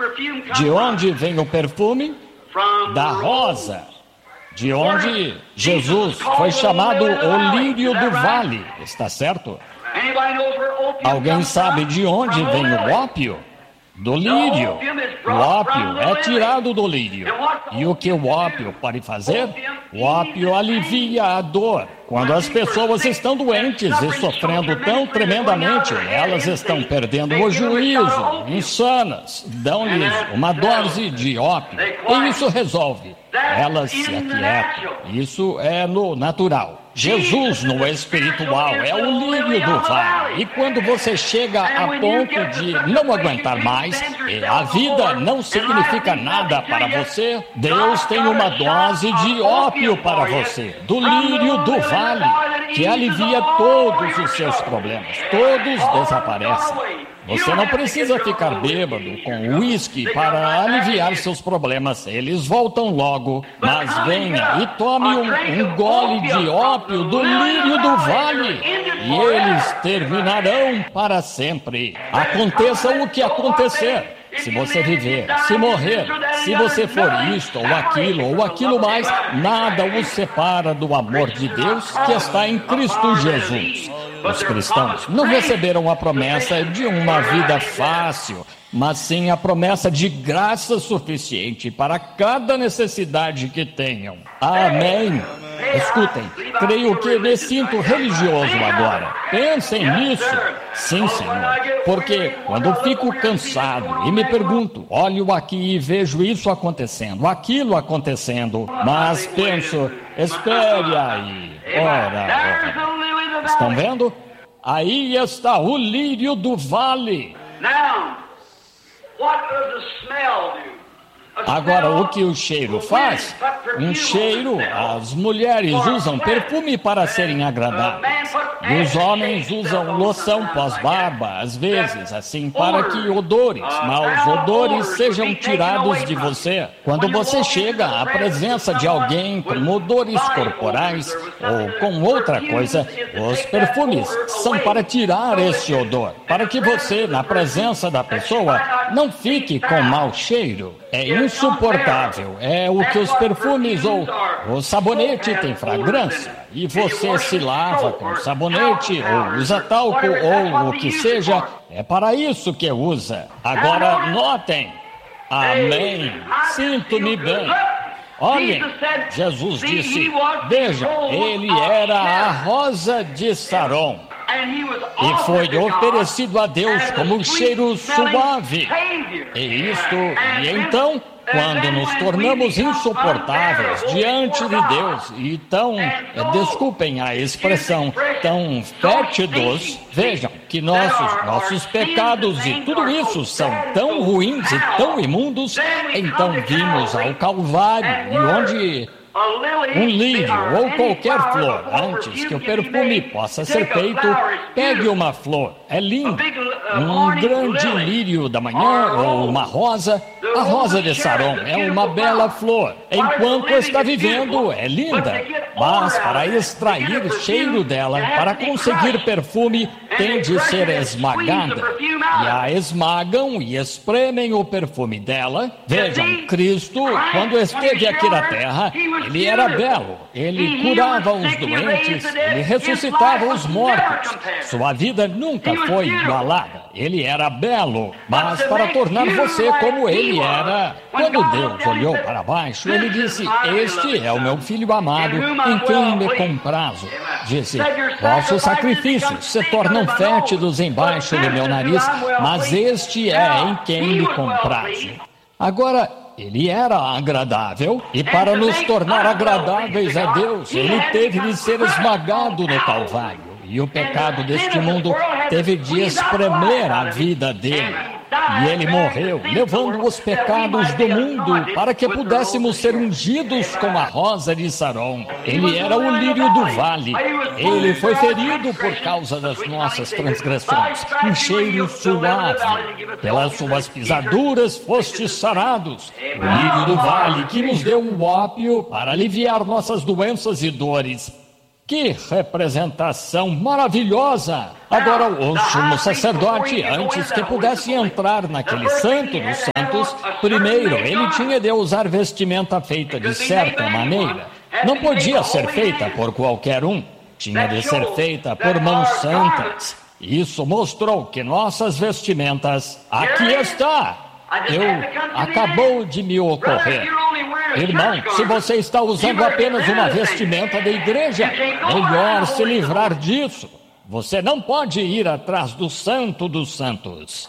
De onde vem o perfume? Da rosa, de onde Jesus foi chamado o lírio do vale, está certo? Alguém sabe de onde vem o ópio? Do lírio. O ópio é tirado do lírio. E o que o ópio pode fazer? O ópio alivia a dor. Quando as pessoas estão doentes e sofrendo tão tremendamente, elas estão perdendo o juízo, insanas, dão-lhes uma dose de ópio e isso resolve. Elas se aquietam. Isso é no natural. Jesus, no espiritual, é o lírio do vale. E quando você chega a ponto de não aguentar mais, e a vida não significa nada para você, Deus tem uma dose de ópio para você, do lírio do vale, que alivia todos os seus problemas. Todos desaparecem. Você não precisa ficar bêbado com uísque para aliviar seus problemas. Eles voltam logo. Mas venha e tome um gole de ópio do lírio do vale. E eles terminarão para sempre. Aconteça o que acontecer. Se você viver, se morrer, se você for isto ou aquilo mais, nada os separa do amor de Deus que está em Cristo Jesus. Os cristãos não receberam a promessa de uma vida fácil, mas sim a promessa de graça suficiente para cada necessidade que tenham. Amém. Escutem, creio que me sinto religioso agora. Pensem nisso. Sim, Senhor. Porque quando fico cansado e me pergunto, olho aqui e vejo isso acontecendo, aquilo acontecendo, mas penso, espere aí, ora. Estão vendo? Aí está o lírio do vale. Agora, o que o cheiro faz? Um cheiro, as mulheres usam perfume para serem agradáveis. E os homens usam loção pós-barba, às vezes, assim, para que maus odores sejam tirados de você. Quando você chega à presença de alguém com odores corporais ou com outra coisa, os perfumes são para tirar esse odor, para que você, na presença da pessoa, não fique com mau cheiro. É insuportável. É o que os perfumes ou o sabonete tem fragrância. E você se lava com sabonete ou usa talco ou o que seja. É para isso que usa. Agora notem. Amém. Sinto-me bem. Olhem, Jesus disse, vejam, ele era a rosa de Saron. E foi oferecido a Deus como um cheiro suave. E então, quando nos tornamos insuportáveis diante de Deus e tão, desculpem a expressão, tão fétidos, vejam que nossos pecados e tudo isso são tão ruins e tão imundos, então vimos ao Calvário, e onde um lírio ou qualquer flor, antes que o perfume possa ser feito, pegue uma flor, é lindo, um grande lírio da manhã ou uma rosa. A rosa de Saron é uma bela flor, enquanto está vivendo é linda, mas para extrair cheiro dela, para conseguir perfume, tem de ser esmagada, e a esmagam e espremem o perfume dela. Vejam, Cristo, quando esteve aqui na terra, ele era belo, ele curava os doentes, ele ressuscitava os mortos. Sua vida nunca foi igualada, ele era belo, mas para tornar você como ele era, quando Deus olhou para baixo, ele disse, este é o meu filho amado, em quem me comprazo. Disse, vossos sacrifícios se tornam fétidos embaixo do meu nariz, mas este é em quem me comprazo. Agora, ele era agradável, e para nos tornar agradáveis a Deus, ele teve de ser esmagado no Calvário. E o pecado deste mundo teve de espremer a vida dele. E ele morreu, levando os pecados do mundo para que pudéssemos ser ungidos com a rosa de Saron. Ele era o lírio do vale. Ele foi ferido por causa das nossas transgressões. Um cheiro suave. Pelas suas pisaduras fostes sarados. O lírio do vale que nos deu o ópio para aliviar nossas doenças e dores. Que representação maravilhosa! Agora, o sumo sacerdote, antes que pudesse entrar naquele santo dos santos, primeiro ele tinha de usar vestimenta feita de certa maneira. Não podia ser feita por qualquer um. Tinha de ser feita por mãos santas. Isso mostrou que nossas vestimentas... Aqui está! Acabou de me ocorrer. Irmão, se você está usando apenas uma vestimenta da igreja, melhor se livrar disso. Você não pode ir atrás do santo dos santos.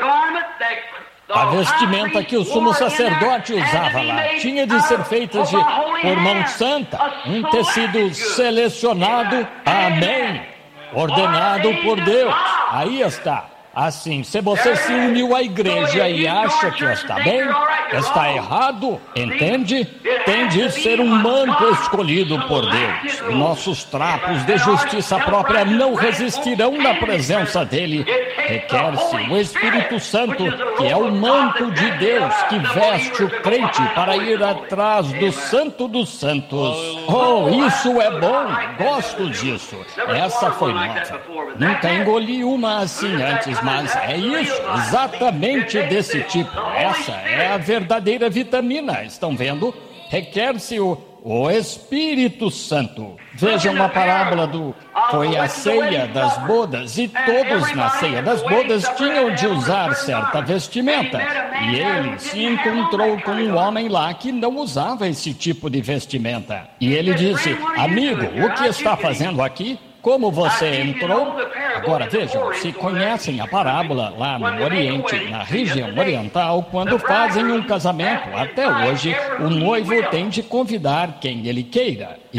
A vestimenta que o sumo sacerdote usava lá tinha de ser feita por mão santa, um tecido selecionado, amém, ordenado por Deus. Aí está. Assim, se você se uniu à igreja e acha que está bem, está errado, entende? Tem de ser um manto escolhido por Deus. E nossos trapos de justiça própria não resistirão na presença dele. Requer-se o Espírito Santo, que é o manto de Deus que veste o crente para ir atrás do Santo dos Santos. Oh, isso é bom, gosto disso. Essa foi nova. Nunca engoli uma assim antes, mas é isso, exatamente desse tipo. Essa é a verdadeira vitamina, estão vendo? Requer-se o Espírito Santo. Vejam a parábola foi a ceia das bodas, e todos na ceia das bodas tinham de usar certa vestimenta. E ele se encontrou com um homem lá que não usava esse tipo de vestimenta. E ele disse: amigo, o que está fazendo aqui? Como você entrou? Agora vejam, se conhecem a parábola lá no Oriente, na região oriental, quando fazem um casamento, até hoje, o noivo tem de convidar quem ele queira. E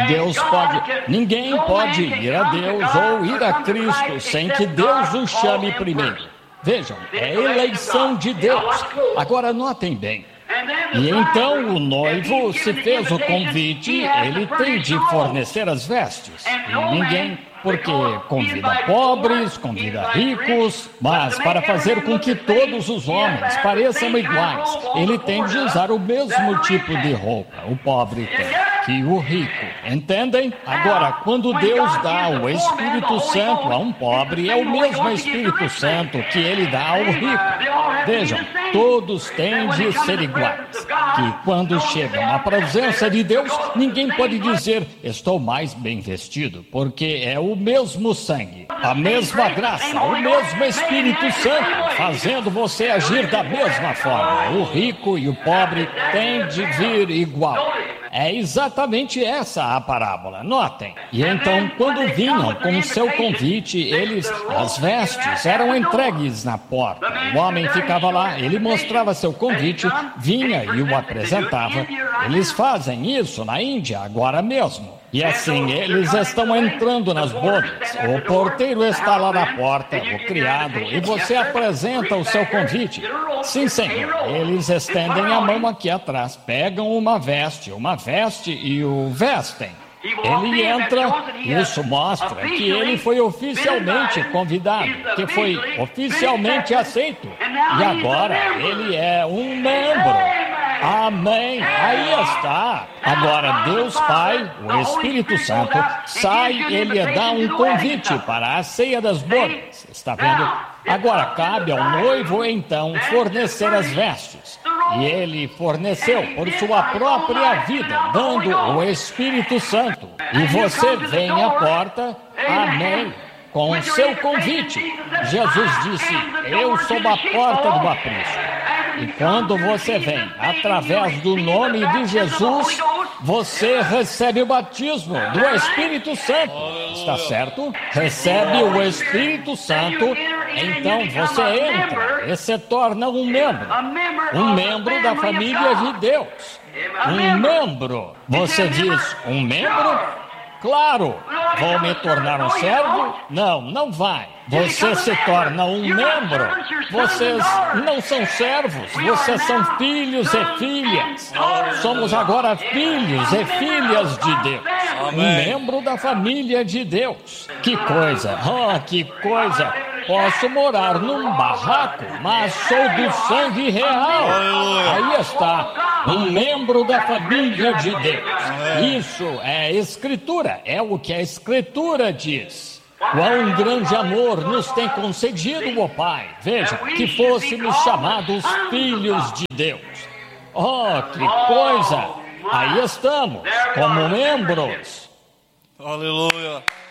ninguém pode ir a Deus ou ir a Cristo sem que Deus o chame primeiro. Vejam, é eleição de Deus. Agora notem bem. E então o noivo, se fez o convite, ele tem de fornecer as vestes. E ninguém, porque convida pobres, convida ricos, mas para fazer com que todos os homens pareçam iguais, ele tem de usar o mesmo tipo de roupa. O pobre tem que o rico. Entendem? Agora, quando Deus dá o Espírito Santo a um pobre, é o mesmo Espírito Santo que ele dá ao rico. Vejam, todos têm de ser iguais. Que quando chegam à presença de Deus, ninguém pode dizer: estou mais bem vestido, porque é o mesmo sangue, a mesma graça, o mesmo Espírito Santo, fazendo você agir da mesma forma. O rico e o pobre têm de vir igual. É exatamente essa a parábola, notem. E então, quando vinham com seu convite, as vestes eram entregues na porta. O homem ficava lá, ele mostrava seu convite, vinha e o apresentava. Eles fazem isso na Índia agora mesmo. E assim, eles estão entrando nas bodas. O porteiro está lá na porta, o criado, e você apresenta o seu convite. Sim, senhor. Eles estendem a mão aqui atrás, pegam uma veste e o vestem. Ele entra, isso mostra que ele foi oficialmente convidado, que foi oficialmente aceito. E agora ele é um membro. Amém, aí está. Agora Deus Pai, o Espírito Santo, sai, ele dá um convite para a ceia das bodas. Está vendo? Agora cabe ao noivo então fornecer as vestes. E ele forneceu por sua própria vida, dando o Espírito Santo. E você vem à porta, amém, com o seu convite. Jesus disse: eu sou a porta do aprisco. E quando você vem através do nome de Jesus, você recebe o batismo do Espírito Santo. Está certo? Recebe o Espírito Santo, então você entra e se torna um membro da família de Deus. Um membro. Você diz: um membro? Claro, vou me tornar um servo? Não, não vai. Você se torna um membro. Vocês não são servos, vocês são filhos e filhas. Somos agora filhos e filhas de Deus. Um membro da família de Deus. Que coisa, que coisa. Posso morar num barraco, mas sou do sangue real. Aí está. um membro da família de Deus. Isso é Escritura, é o que a Escritura diz. Quão grande amor nos tem concedido o Pai, veja, que fôssemos chamados filhos de Deus. Oh, que coisa! Aí estamos, como membros. Aleluia.